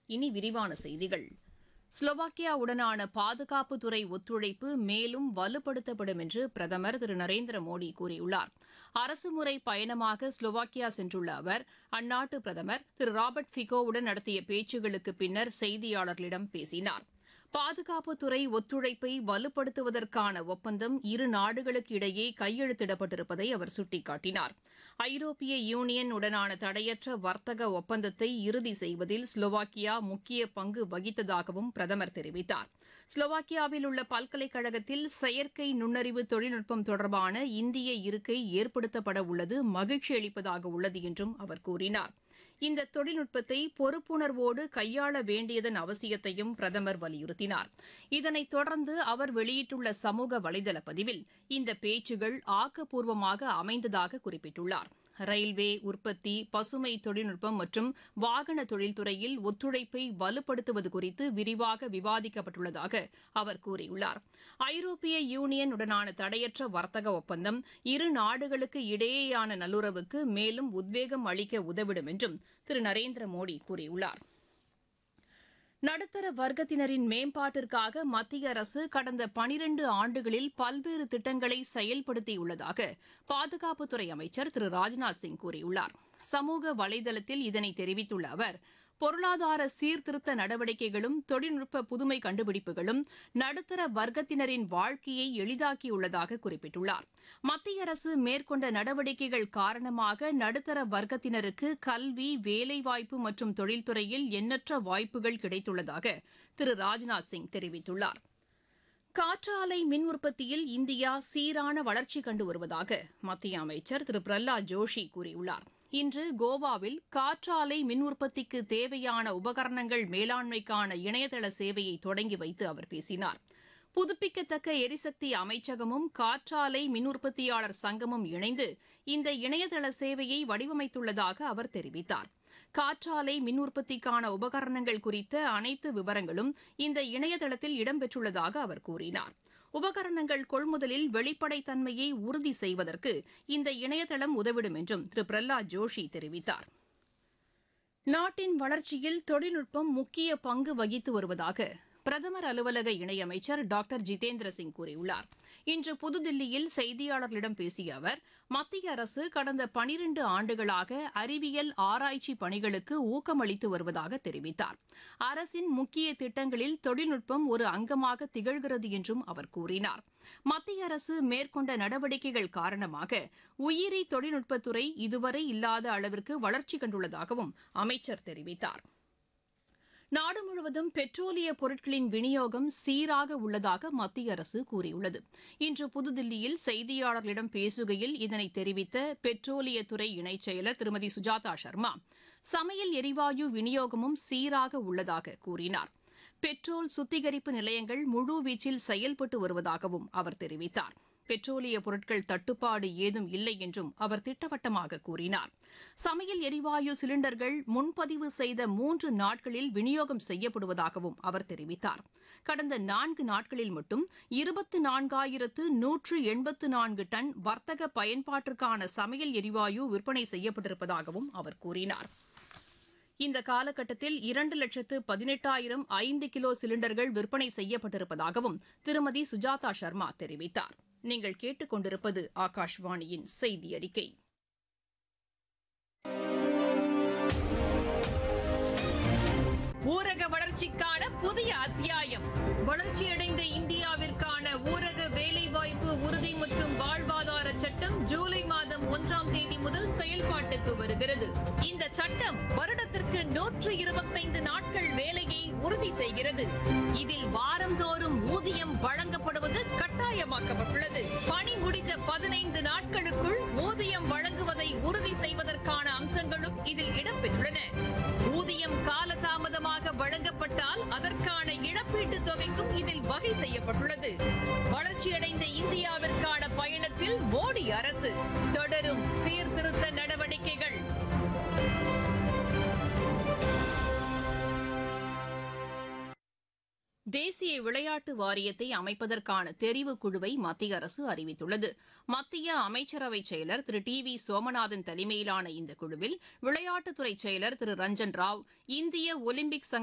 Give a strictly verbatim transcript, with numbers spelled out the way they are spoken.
இனி விரிவான செய்திகள். ஸ்லோவாக்கியாவுடனான பாதுகாப்புத்துறை ஒத்துழைப்பு மேலும் வலுப்படுத்தப்படும் என்று பிரதமர் திரு நரேந்திர மோடி கூறியுள்ளார். அரசுமுறை பயணமாக ஸ்லோவாக்கியா சென்றுள்ள அவர் அந்நாட்டு பிரதமர் திரு ராபர்ட் ஃபிகோவுடன் நடத்திய பேச்சுகளுக்கு பின்னர் செய்தியாளர்களிடம் பேசினார். பாதுகாப்புத்துறை ஒத்துழைப்பை வலுப்படுத்துவதற்கான ஒப்பந்தம் இரு நாடுகளுக்கு இடையே கையெழுத்திடப்பட்டிருப்பதை அவர் சுட்டிக்காட்டினார். ஐரோப்பிய யூனியன் உடனான தடையற்ற வர்த்தக ஒப்பந்தத்தை இறுதி செய்வதில் ஸ்லோவாக்கியா முக்கிய பங்கு வகித்ததாகவும் பிரதமர் தெரிவித்தார். ஸ்லோவாக்கியாவில் உள்ள பல்கலைக்கழகத்தில் செயற்கை நுண்ணறிவு தொழில்நுட்பம் தொடர்பான இந்திய இருக்கை ஏற்படுத்தப்பட உள்ளது மகிழ்ச்சி அளிப்பதாக உள்ளது என்றும் அவர் கூறினார். இந்த தொழில்நுட்பத்தை பொறுப்புணர்வோடு கையாள வேண்டியதன் அவசியத்தையும் பிரதமர் வலியுறுத்தினார். இதனைத் தொடர்ந்து அவர் வெளியிட்டுள்ள சமூக வலைதள பதிவில் இந்த பேச்சுகள் ஆக்கப்பூர்வமாக அமைந்ததாக குறிப்பிட்டுள்ளார். ரயில்வே, உற்பத்தி, பசுமை தொழில்நுட்பம் மற்றும் வாகன தொழில்துறையில் ஒத்துழைப்பை வலுப்படுத்துவது குறித்து விரிவாக விவாதிக்கப்பட்டுள்ளதாக அவர் கூறியுள்ளார். ஐரோப்பிய யூனியன் உடனான தடையற்ற வர்த்தக ஒப்பந்தம் இரு நாடுகளுக்கு இடையேயான நல்லுறவுக்கு மேலும் உத்வேகம் அளிக்க உதவிடும் என்றும் திரு நரேந்திர மோடி கூறியுள்ளார். நடுத்தர வர்க்கத்தினரின் மேம்பாட்டிற்காக மத்திய அரசு கடந்த பனிரண்டு ஆண்டுகளில் பல்வேறு திட்டங்களை செயல்படுத்தியுள்ளதாக பாதுகாப்புத்துறை அமைச்சர் திரு ராஜ்நாத் சிங் கூறியுள்ளார். சமூக வலைதளத்தில் இதனை தெரிவித்துள்ள அவர், பொருளாதார சீர்திருத்த நடவடிக்கைகளும் தொழில்நுட்ப புதுமை கண்டுபிடிப்புகளும் நடுத்தர வர்க்கத்தினரின் வாழ்க்கையை எளிதாக்கியுள்ளதாக குறிப்பிட்டுள்ளார். மத்திய அரசு மேற்கொண்ட நடவடிக்கைகள் காரணமாக நடுத்தர வர்க்கத்தினருக்கு கல்வி, வேலைவாய்ப்பு மற்றும் தொழில்துறையில் எண்ணற்ற வாய்ப்புகள் கிடைத்துள்ளதாக திரு ராஜ்நாத் சிங் தெரிவித்துள்ளார். காற்றாலை மின் உற்பத்தியில் இந்தியா சீரான வளர்ச்சி கண்டு வருவதாக மத்திய அமைச்சர் திரு பிரஹ்லாத் ஜோஷி கூறியுள்ளார். இன்று கோவாவில் காற்றாலை மின் உற்பத்திக்கு தேவையான உபகரணங்கள் மேலாண்மைக்கான இணையதள சேவையை தொடங்கி வைத்து அவர் பேசினார். புதுப்பிக்கத்தக்க எரிசக்தி அமைச்சகமும் காற்றாலை மின் உற்பத்தியாளர் சங்கமும் இணைந்து இந்த இணையதள சேவையை வடிவமைத்துள்ளதாக அவர் தெரிவித்தார். காற்றாலை மின் உற்பத்திக்கான உபகரணங்கள் குறித்த அனைத்து விவரங்களும் இந்த இணையதளத்தில் இடம்பெற்றுள்ளதாக அவர் கூறினார். உபகரணங்கள் கொள்முதலில் வெளிப்படைத்தன்மையை உறுதி செய்வதற்கு இந்த இணையதளம் உதவிடும் என்றும் திரு பிரஹ்லாத் ஜோஷி தெரிவித்தார். நாட்டின் வளர்ச்சியில் தொழில்நுட்பம் முக்கிய பங்கு வகித்து வருவதாக பிரதமர் அலுவலக இணையமைச்சர் டாக்டர் ஜிதேந்திர சிங் கூறியுள்ளார். இன்று புதுதில்லியில் செய்தியாளர்களிடம் பேசிய அவர், மத்திய அரசு கடந்த பனிரண்டு ஆண்டுகளாக அறிவியல் ஆராய்ச்சி பணிகளுக்கு ஊக்கமளித்து வருவதாக தெரிவித்தார். அரசின் முக்கிய திட்டங்களில் தொழில்நுட்பம் ஒரு அங்கமாக திகழ்கிறது என்றும் அவர் கூறினார். மத்திய அரசு மேற்கொண்ட நடவடிக்கைகள் காரணமாக உயிரி தொழில்நுட்பத்துறை இதுவரை இல்லாத அளவிற்கு வளர்ச்சி கண்டுள்ளதாகவும் அமைச்சர் தெரிவித்தார். நாடு முழுவதும் பெட்ரோலிய பொருட்களின் விநியோகம் சீராக உள்ளதாக மத்திய அரசு கூறியுள்ளது. இன்று புதுதில்லியில் செய்தியாளர்களிடம் பேசுகையில் இதனை தெரிவித்த பெட்ரோலியத்துறை இணைச் செயலர் திருமதி சுஜாதா சர்மா, சமையல் எரிவாயு விநியோகமும் சீராக உள்ளதாக கூறினார். பெட்ரோல் சுத்திகரிப்பு நிலையங்கள் முழுவீச்சில் செயல்பட்டு வருவதாகவும் அவர் தெரிவித்தார். பெட்ரோலிய பொருட்கள் தட்டுப்பாடு ஏதும் இல்லை என்றும் அவர் திட்டவட்டமாக கூறினார். சமையல் எரிவாயு சிலிண்டர்கள் முன்பதிவு செய்த மூன்று நாட்களில் விநியோகம் செய்யப்படுவதாகவும் அவர் தெரிவித்தார். கடந்த நான்கு நாட்களில் மட்டும் இருபத்து நான்காயிரத்து நூற்று எண்பத்து நான்கு டன் வர்த்தக பயன்பாட்டிற்கான சமையல் எரிவாயு விற்பனை செய்யப்பட்டிருப்பதாகவும் அவர் கூறினார். இந்த காலகட்டத்தில் இரண்டு லட்சத்து பதினெட்டாயிரம் ஐந்து கிலோ சிலிண்டர்கள் விற்பனை செய்யப்பட்டிருப்பதாகவும் திருமதி சுஜாதா சர்மா தெரிவித்தார். நீங்கள் கேட்டுக்கொண்டிருப்பது ஆகாஷ்வாணியின் செய்தி அறிக்கை. ஊரக வளர்ச்சிக்கான புதிய அத்தியாயம். வளர்ச்சியடைந்த இந்தியாவிற்கான ஊரக வேலைவாய்ப்பு உறுதி மற்றும் வாழ்வாதார சட்டம் ஜூலை மாதம் ஒன்றாம் தேதி முதல் செயல்பாட்டுக்கு வருகிறது. இந்த சட்டம் வருடத்திற்கு நூற்று இருபத்தைந்து நாட்கள் வேலையை உறுதி செய்கிறது. இதில் வாரந்தோறும் ஊதியம் வழங்கப்படுவது கட்டாயமாக்கப்பட்டுள்ளது. பணி முடிந்த பதினைந்து நாட்களுக்குள் ஊதியம் வழங்குவதை உறுதி செய்வதற்கான அம்சங்களும் இதில் இடம்பெற்றுள்ளன. ஊதியம் காலதாமதமாக வழங்கப்பட்டால் அதற்கான இழப்பீட்டுத் தொகைக்கும் இதில் வகை செய்யப்பட்டுள்ளது. வளர்ச்சியடைந்த இந்தியாவிற்கான பயணத்தில் மோடி அரசு தொடரும் சீர்திருத்த நடவடிக்கைகள். தேசிய விளையாட்டு வாரியத்தை அமைப்பதற்கான தெரிவுக் குழுவை மத்திய அரசு அறிவித்துள்ளது. மத்திய அமைச்சரவை செயலர் திரு டி வி சோமநாதன் தலைமையிலான இந்த குழுவில் விளையாட்டுத்துறை செயலர் திரு ரஞ்சன் ராவ், இந்திய ஒலிம்பிக் சங்க